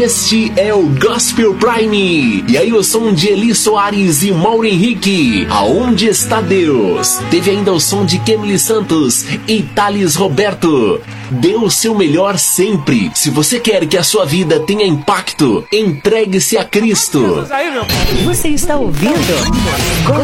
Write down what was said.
Este é o Gospel Prime. E aí o som de Eli Soares e Mauro Henrique, Aonde Está Deus? Teve ainda o som de Kemily Santos e Thales Roberto. Dê o seu melhor sempre. Se você quer que a sua vida tenha impacto, entregue-se a Cristo. Você está ouvindo